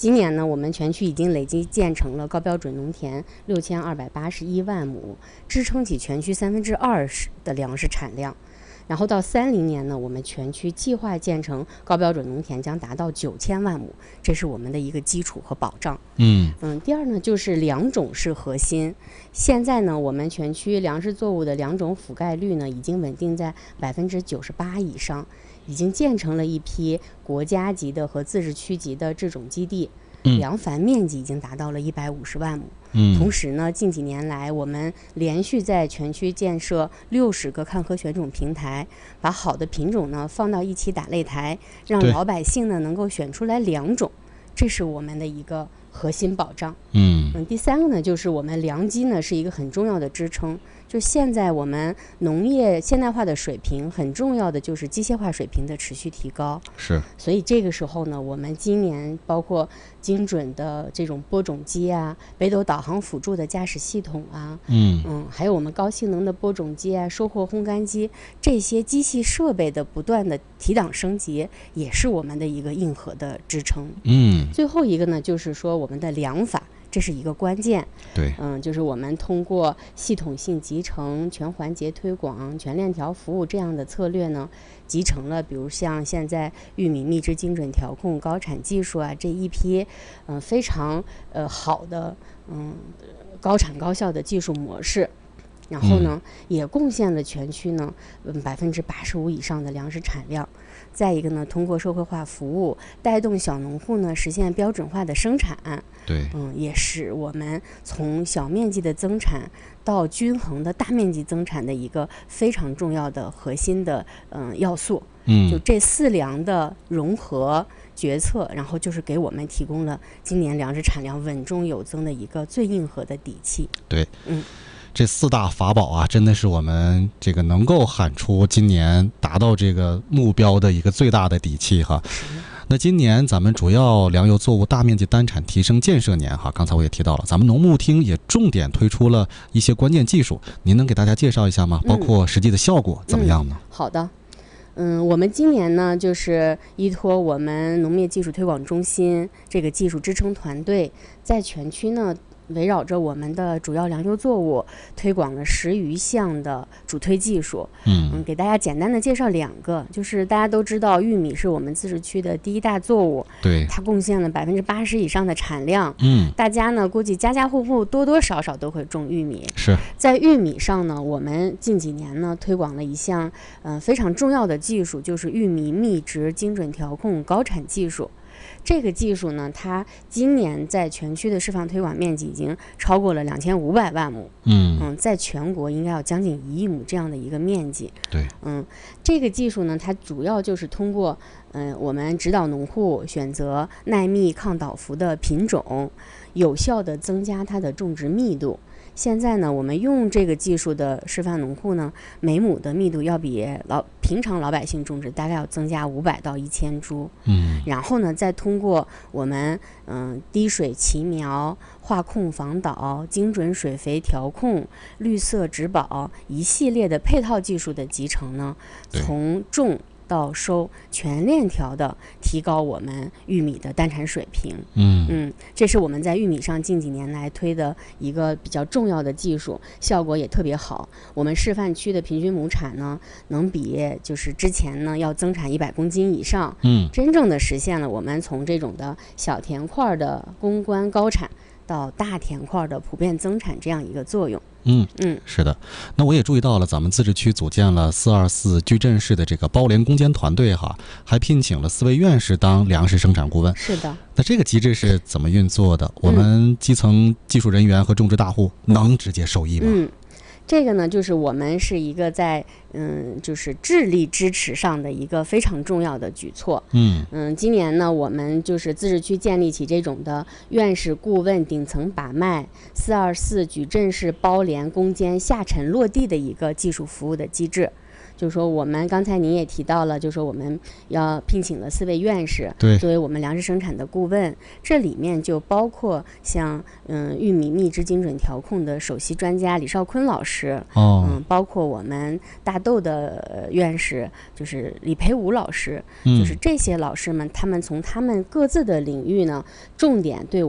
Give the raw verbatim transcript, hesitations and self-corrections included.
今年呢，我们全区已经累计建成了高标准农田六千二百八十一万亩，支撑起全区三分之二的粮食产量。然后到三零年呢，我们全区计划建成高标准农田将达到九千万亩，这是我们的一个基础和保障。 嗯嗯，第二呢，就是良种是核心。现在呢，我们全区粮食作物的良种覆盖率呢，已经稳定在百分之九十八以上，已经建成了一批国家级的和自治区级的制种基地。粮繁面积已经达到了一百五十万亩。嗯，同时呢，近几年来，我们连续在全区建设六十个看河选种平台，把好的品种呢放到一起打擂台，让老百姓呢能够选出来良种，这是我们的一个核心保障。 嗯嗯，第三个呢，就是我们良机呢是一个很重要的支撑。就现在我们农业现代化的水平，很重要的就是机械化水平的持续提高。 是， 所以这个时候呢，我们今年包括精准的这种播种机啊，北斗导航辅助的驾驶系统啊， 嗯嗯，还有我们高性能的播种机啊、收获烘干机，这些机器设备的不断的提档升级，也是我们的一个硬核的支撑。 嗯， 最后一个呢，就是说我们的良法。这是一个关键， 对， 嗯，就是我们通过系统性集成、全环节推广、全链条服务这样的策略呢，集成了比如像现在玉米蜜汁精准调控、高产技术啊这一批，嗯、呃，非常呃好的嗯高产高效的技术模式。然后呢，嗯、也贡献了全区呢，嗯，百分之八十五以上的粮食产量。再一个呢，通过社会化服务，带动小农户呢实现标准化的生产。 对， 嗯，也使我们从小面积的增产到均衡的大面积增产的一个非常重要的核心的嗯要素。 嗯， 就这四粮的融合决策，然后就是给我们提供了今年粮食产量稳中有增的一个最硬核的底气。 对， 嗯。 这四大法宝啊，真的是我们这个能够喊出今年达到这个目标的一个最大的底气哈。那今年咱们主要粮油作物大面积单产提升建设年哈，刚才我也提到了，咱们农牧厅也重点推出了一些关键技术，您能给大家介绍一下吗？包括实际的效果怎么样呢？ 嗯嗯、好的。嗯，我们今年呢，就是依托我们农业技术推广中心这个技术支撑团队，在全区呢。围绕着我们的主要粮油作物，推广了十余项的主推技术。 嗯嗯，给大家简单的介绍两个，就是大家都知道，玉米是我们自治区的第一大作物， 对， 它贡献了百分之八十以上的产量。 嗯， 大家呢估计家家户户多多少少都会种玉米。 是在玉米上呢，我们近几年呢推广了一项嗯、呃、非常重要的技术，就是玉米蜜汁精准调控高产技术。这个技术呢，它今年在全区的释放推广面积已经超过了两千五百万亩。 嗯嗯，在全国应该有将近一亿亩这样的一个面积。 对， 嗯，这个技术呢，它主要就是通过嗯、呃，我们指导农户选择耐蜜抗倒伏的品种，有效的增加它的种植密度。现在呢，我们用这个技术的示范农户呢，每亩的密度要比老平常老百姓种植大概要增加五百到一千株。 嗯， 然后呢，再通过我们嗯、呃、滴水齐苗、化控防倒、精准水肥调控、绿色植保一系列的配套技术的集成呢，从种到收全链条的提高我们玉米的单产水平。 嗯嗯，这是我们在玉米上近几年来推的一个比较重要的技术，效果也特别好。我们示范区的平均亩产呢，能比就是之前呢要增产一百公斤以上。 嗯， 真正的实现了我们从这种的小田块的攻关高产到大田块的普遍增产这样一个作用。 嗯嗯， 是的。那我也注意到了，咱们自治区组建了四二四矩阵式的这个包联攻坚团队哈，还聘请了四位院士当粮食生产顾问。 是的。 那这个机制是怎么运作的？我们基层技术人员和种植大户能直接受益吗？ 嗯。这个呢，就是我们是一个在嗯，就是智力支持上的一个非常重要的举措。 嗯嗯，今年呢，我们就是自治区建立起这种的院士顾问顶层把脉、四二四矩阵式包联攻坚下沉落地的一个技术服务的机制。 就是说我们刚才您也提到了，就是说我们要聘请了四位院士， 对， 作为我们粮食生产的顾问，这里面就包括像嗯玉米蜜汁精准调控的首席专家李少坤老师， 哦， 嗯，包括我们大豆的、呃、院士就是李培武老师， 嗯就是这些老师们，他们从他们各自的领域呢，重点对我